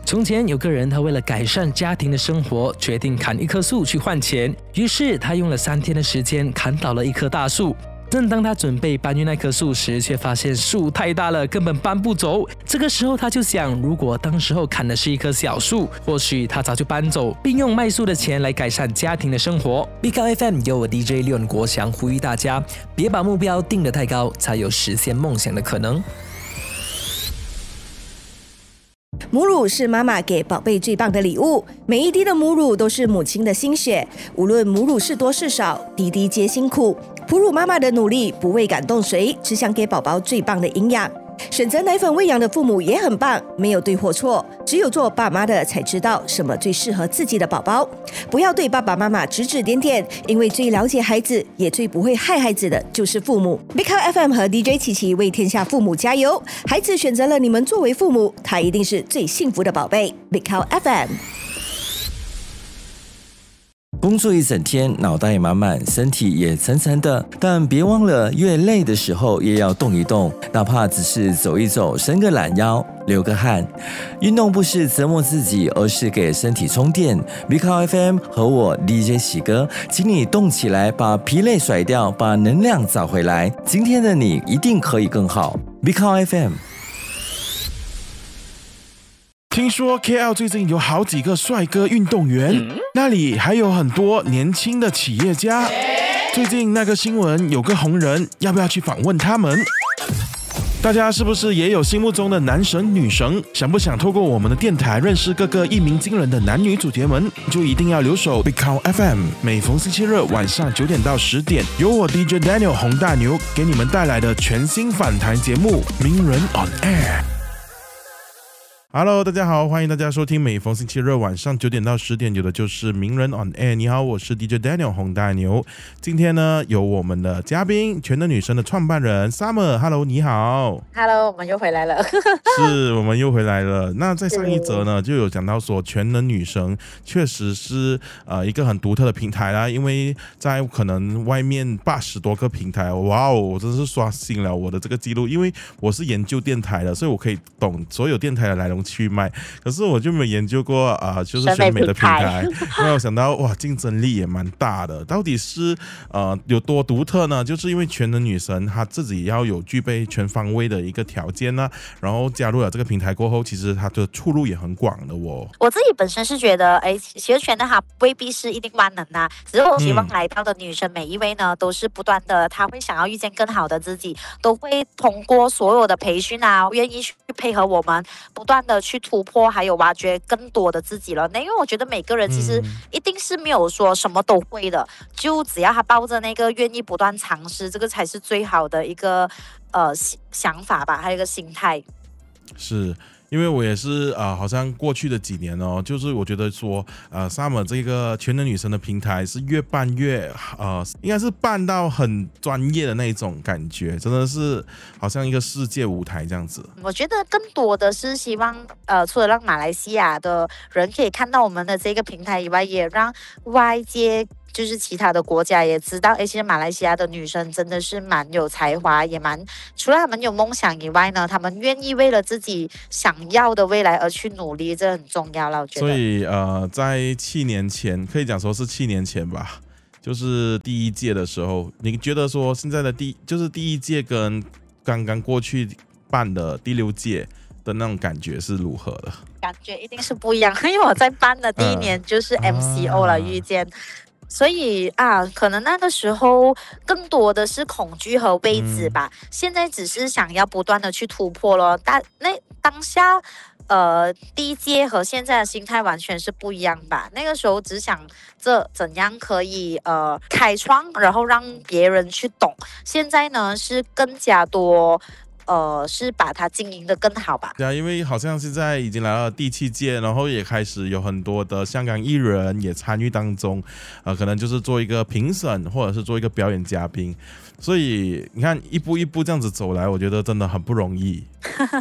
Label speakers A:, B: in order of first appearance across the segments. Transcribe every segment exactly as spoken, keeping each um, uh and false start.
A: 从前有个人，他为了改善家庭的生活，决定砍一棵树去换钱。于是他用了三天的时间砍倒了一棵大树。正当他准备搬运那棵树时，却发现树太大了，根本搬不走。这个时候他就想，如果当时候砍的是一棵小树，或许他早就搬走，并用卖树的钱来改善家庭的生活。B K F M 由我 D J 廖国祥呼吁大家，别把目标定得太高，才有实现梦想的可能。
B: 母乳是妈妈给宝贝最棒的礼物，每一滴的母乳都是母亲的心血，无论母乳是多是少，滴滴皆辛苦。哺乳妈妈的努力不为感动谁，只想给宝宝最棒的营养。选择奶粉喂养的父母也很棒，没有对或错，只有做爸妈的才知道什么最适合自己的宝宝。不要对爸爸妈妈指指点点，因为最了解孩子也最不会害孩子的就是父母。Big Cow F M 和 D J 琪琪为天下父母加油，孩子选择了你们作为父母，他一定是最幸福的宝贝。Big Cow F M。
C: 工作一整天，脑袋满满，身体也沉沉的，但别忘了，越累的时候也要动一动，哪怕只是走一走，伸个懒腰，流个汗。运动不是折磨自己，而是给身体充电。B K F M 和我 D J 喜哥，请你动起来，把疲累甩掉，把能量找回来。今天的你一定可以更好。B K F M。
D: 听说 K L 最近有好几个帅哥运动员，嗯、那里还有很多年轻的企业家。最近那个新闻有个红人，要不要去访问他们？大家是不是也有心目中的男神女神？想不想透过我们的电台认识各个一鸣惊人的男女主角们？就一定要留守 Big Cow F M， 每逢星期日晚上九点到十点，由我 D J Daniel 洪大牛给你们带来的全新访谈节目《名人 on Air》。Hello， 大家好，欢迎大家收听每逢星期日晚上九点到十点有的就是名人 on air。你好，我是 D J Daniel 洪大牛。今天呢，有我们的嘉宾，全能女生的创办人 Summer。Hello， 你好。
E: Hello， 我们又回来了。
D: 是，我们又回来了。那在上一则呢，就有讲到说，全能女生确实是呃一个很独特的平台啦，因为在可能外面八十多个平台，哇哦，我真是刷新了我的这个记录，因为我是研究电台的，所以我可以懂所有电台的来龙去脉，可是我就没有研究过啊、呃，就是选美的平台。没有想到哇，竞争力也蛮大的。到底是呃有多独特呢？就是因为全能女神她自己要有具备全方位的一个条件呢，然后加入了这个平台过后，其实她的出路也很广的哦。
E: 我自己本身是觉得，哎，其实全能她未必是一定万能啊，只是我希望来到的女生每一位呢，都是不断的，她会想要遇见更好的自己，都会通过所有的培训啊，愿意去配合我们，不断的去突破，还有挖掘更多的自己了。那因为我觉得每个人其实一定是没有说什么都会的，嗯、就只要他抱着那个愿意不断尝试，这个才是最好的一个呃想法吧，还有一个心态。
D: 是。因为我也是呃，好像过去的几年哦，就是我觉得说呃 Summer 这个全能女神的平台是越办越呃，应该是办到很专业的那种感觉，真的是好像一个世界舞台这样子。
E: 我觉得更多的是希望呃，除了让马来西亚的人可以看到我们的这个平台以外，也让外界就是其他的国家也知道，哎，其实马来西亚的女生真的是蛮有才华，也蛮除了她们有梦想以外呢，她们愿意为了自己想要的未来而去努力，这很重要了，我觉得。
D: 所以呃，在七年前，可以讲说是七年前吧，就是第一届的时候，你觉得说现在的第就是第一届跟刚刚过去办的第六届的那种感觉是如何的？
E: 感觉一定是不一样，因为我在办的第一年就是 M C O 了，遇见。所以啊，可能那个时候更多的是恐惧和未知吧。嗯、现在只是想要不断的去突破咯。但那当下，呃，第一届和现在的心态完全是不一样吧。那个时候只想着怎样可以呃开创，然后让别人去懂。现在呢是更加多。呃，是把它经营得更好吧？
D: 对啊，因为好像现在已经来到第七届，然后也开始有很多的香港艺人也参与当中，呃，可能就是做一个评审，或者是做一个表演嘉宾。所以你看，一步一步这样子走来，我觉得真的很不容易。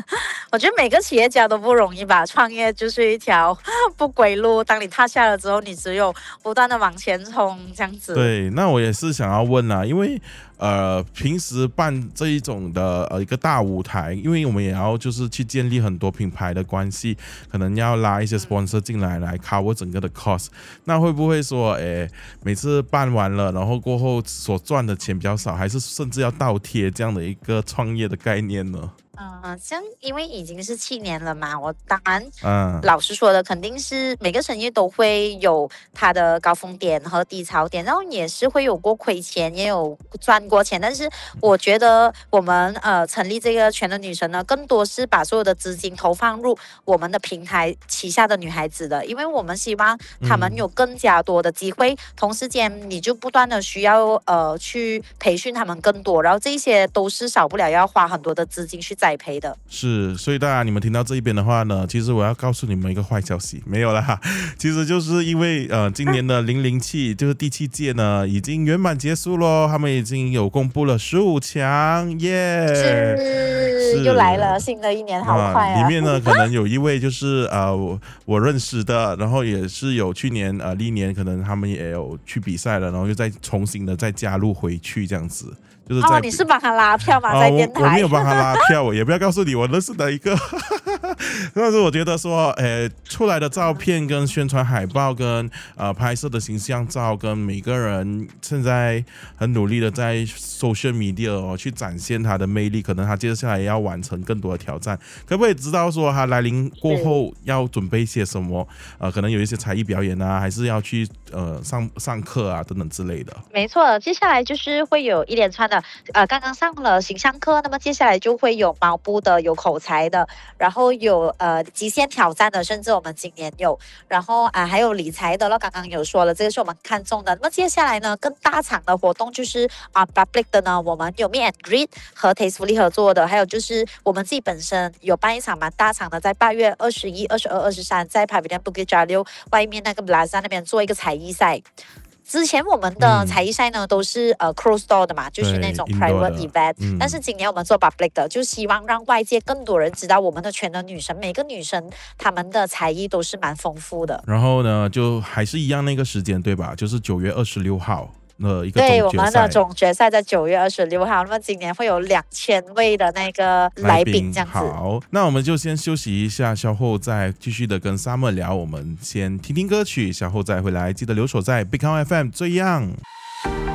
E: 我觉得每个企业家都不容易吧，创业就是一条不归路。当你踏下了之后，你只有不断的往前冲，这样子。
D: 对，那我也是想要问啊，因为呃，平时办这一种的呃一个大舞台，因为我们也要就是去建立很多品牌的关系，可能要拉一些 sponsor 进来来 cover 整个的 cost。那会不会说，诶，每次办完了，然后过后所赚的钱比较少，还是甚至要倒贴这样的一个创业的概念呢？
E: 嗯，像因为已经是七年了嘛，我当然，
D: 嗯，
E: 老实说的，肯定是每个生意都会有它的高峰点和低潮点，然后也是会有过亏钱，也有赚过钱。但是我觉得我们呃成立这个全能女神呢，更多是把所有的资金投放入我们的平台旗下的女孩子的，因为我们希望她们有更加多的机会，嗯、同时间你就不断的需要呃去培训她们更多，然后这些都是少不了要花很多的资金去栽培的。
D: 是，所以大家你们听到这一边的话呢，其实我要告诉你们一个坏消息，没有啦，其实就是因为呃今年的零零七就是第七届呢已经圆满结束咯，他们已经有公布了十五强，耶、yeah
E: 是，又来了，新的一年好快啊！
D: 里面呢可能有一位就是呃我我认识的，然后也是有去年呃历年可能他们也有去比赛了，然后又再重新的再加入回去这样子。就是
E: 哦，你是帮他拉票吗？
D: 哦、
E: 在电台？
D: 我, 我没有帮他拉票，我也不要告诉你我认识的一个。但是我觉得说，诶，出来的照片跟宣传海报跟呃拍摄的形象照，跟每个人现在很努力的在 social media 哦去展现他的魅力，可能他接下来要完成更多的挑战。可不可以知道说他来临过后要准备些什么？呃，可能有一些才艺表演啊，还是要去呃上上课啊等等之类的。
E: 没错，接下来就是会有一连串的。呃，刚刚上了形象课，那么接下来就会有毛步的，有口才的，然后有呃极限挑战的，甚至我们今年有，然后啊、呃、还有理财的了，刚刚有说了，这个是我们看中的。那么接下来呢，更大场的活动就是啊、呃、public 的呢，我们有 meet and greet 和 Tastefully 合作的，还有就是我们自己本身有办一场蛮大场的，在八月二十一、二十二、二十三，在 Pavilion Bukit Jalil 外面那个 Plaza 那边做一个才艺赛。之前我们的才艺赛呢、嗯、都是呃 closed door 的嘛，就是那种 private event、嗯、但是今年我们做 public 的，就希望让外界更多人知道我们的全能女神，每个女神她们的才艺都是蛮丰富的。
D: 然后呢就还是一样那个时间对吧，就是九月二十六号呃一个
E: 对，我们的总决赛在九月二十六号，那么今年会有两千位的那个来宾这样子。
D: 好，那我们就先休息一下，稍后再继续的跟 Summer 聊。我们先听听歌曲，稍后再回来，记得留守在 Big Town F M 这样。